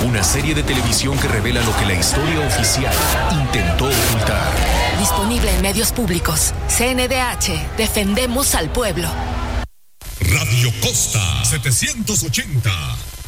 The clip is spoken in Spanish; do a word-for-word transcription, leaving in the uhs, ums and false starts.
Una serie de televisión que revela lo que la historia oficial intentó ocultar. Disponible en medios públicos. C N D H. Defendemos al pueblo. Radio Costa setecientos ochenta.